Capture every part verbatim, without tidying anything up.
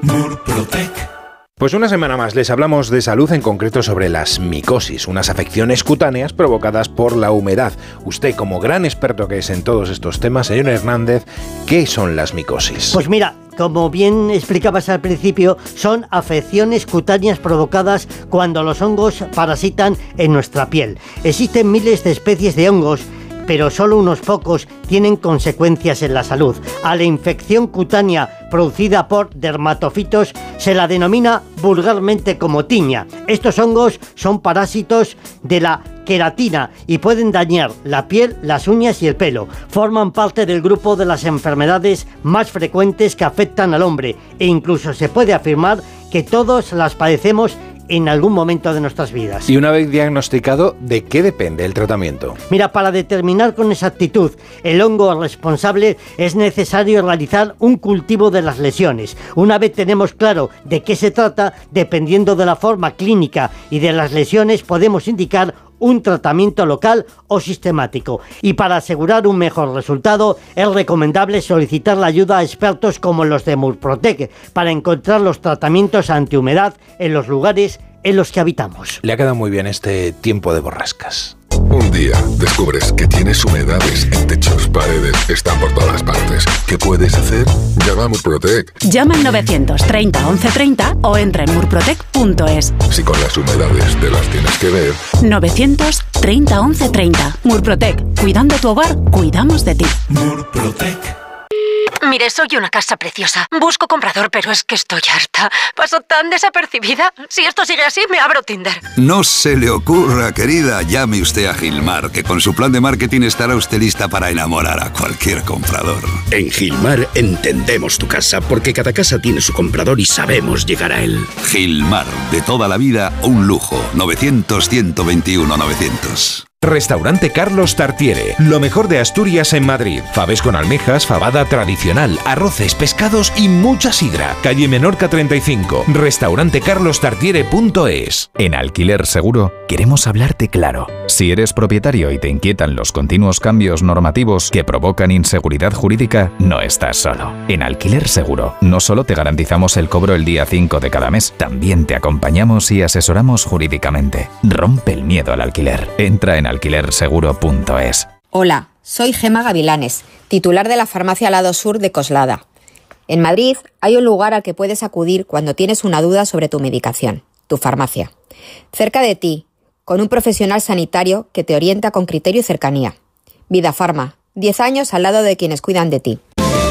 Murprotec. Pues una semana más les hablamos de salud, en concreto sobre las micosis, unas afecciones cutáneas provocadas por la humedad. Usted, como gran experto que es en todos estos temas, señor Hernández, ¿qué son las micosis? Pues mira, como bien explicabas al principio, son afecciones cutáneas provocadas cuando los hongos parasitan en nuestra piel. Existen miles de especies de hongos, pero solo unos pocos tienen consecuencias en la salud. A la infección cutánea producida por dermatofitos se la denomina vulgarmente como tiña. Estos hongos son parásitos de la queratina y pueden dañar la piel, las uñas y el pelo. Forman parte del grupo de las enfermedades más frecuentes que afectan al hombre, e incluso se puede afirmar que todos las padecemos en algún momento de nuestras vidas. Y una vez diagnosticado, ¿de qué depende el tratamiento? Mira, para determinar con exactitud el hongo responsable es necesario realizar un cultivo de las lesiones. Una vez tenemos claro de qué se trata, dependiendo de la forma clínica y de las lesiones, podemos indicar un tratamiento local o sistemático. Y para asegurar un mejor resultado, es recomendable solicitar la ayuda a expertos como los de Murprotec para encontrar los tratamientos antihumedad en los lugares en los que habitamos. Le ha quedado muy bien este tiempo de borrascas. Un día descubres que tienes humedades en techos, paredes, están por todas partes. ¿Qué puedes hacer? Llama a Murprotec. Llama al novecientos treinta once treinta o entra en murprotec punto es. Si con las humedades te las tienes que ver. novecientos treinta once treinta. Murprotec. Cuidando tu hogar, cuidamos de ti. Murprotec. Mire, soy una casa preciosa. Busco comprador, pero es que estoy harta. Paso tan desapercibida. Si esto sigue así, me abro Tinder. No se le ocurra, querida. Llame usted a Gilmar, que con su plan de marketing estará usted lista para enamorar a cualquier comprador. En Gilmar entendemos tu casa, porque cada casa tiene su comprador y sabemos llegar a él. Gilmar, de toda la vida, un lujo. novecientos, ciento veintiuno, novecientos. Restaurante Carlos Tartiere, lo mejor de Asturias en Madrid. Faves con almejas, fabada tradicional, arroces, pescados y mucha sidra. Calle Menorca treinta y cinco, restaurante carlos tartiere punto es. En Alquiler Seguro queremos hablarte claro. Si eres propietario y te inquietan los continuos cambios normativos que provocan inseguridad jurídica, no estás solo. En Alquiler Seguro no solo te garantizamos el cobro el día cinco de cada mes, también te acompañamos y asesoramos jurídicamente. Rompe el miedo al alquiler. Entra en alquiler seguro punto es. Hola, soy Gema Gavilanes, titular de la farmacia Lado Sur de Coslada. En Madrid hay un lugar al que puedes acudir cuando tienes una duda sobre tu medicación, tu farmacia. Cerca de ti, con un profesional sanitario que te orienta con criterio y cercanía. Vida Farma, diez años al lado de quienes cuidan de ti.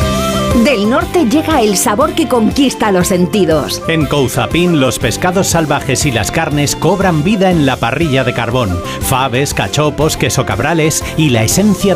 Del norte llega el sabor que conquista los sentidos. En Couzapin, los pescados salvajes y las carnes cobran vida en la parrilla de carbón. Faves, cachopos, queso cabrales y la esencia